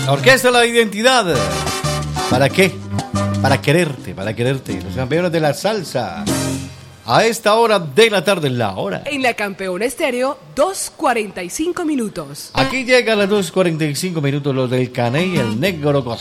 La orquesta La Identidad. ¿Para qué? Para quererte, para quererte. Los campeones de la salsa. A esta hora de la tarde, la hora. En la Campeona Estéreo, 2:45 minutos. Aquí llegan las 2:45 minutos los del Caney, el Negro Costa.